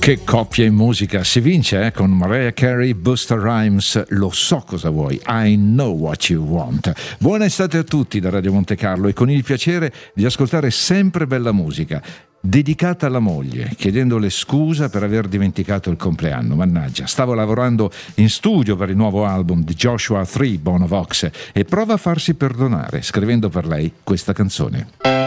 Che coppia in musica, si vince con Mariah Carey, Busta Rhymes, Lo so cosa vuoi, I know what you want. Buona estate a tutti da Radio Monte Carlo e con il piacere di ascoltare sempre bella musica, dedicata alla moglie, chiedendole scusa per aver dimenticato il compleanno. Mannaggia, stavo lavorando in studio per il nuovo album di Joshua 3, Bono Vox, e prova a farsi perdonare scrivendo per lei questa canzone.